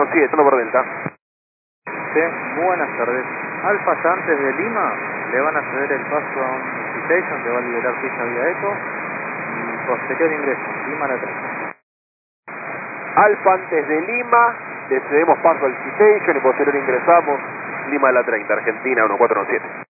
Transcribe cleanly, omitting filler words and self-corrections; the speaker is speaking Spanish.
117, 1 por Delta. Sí, buenas tardes. Alfa ya antes de Lima le van a ceder el paso a un citation que va a liberar pista vía Eco y posterior ingreso, Lima a la 30. Alfa antes de Lima, le cedemos paso al Citation y posterior ingresamos Lima a la 30, Argentina 1417.